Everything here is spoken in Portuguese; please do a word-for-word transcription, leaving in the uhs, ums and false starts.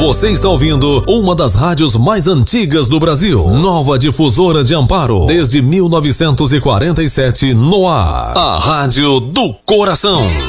Você está ouvindo uma das rádios mais antigas do Brasil. Nova Difusora de Amparo. Desde mil novecentos e quarenta e sete no ar. A Rádio do Coração.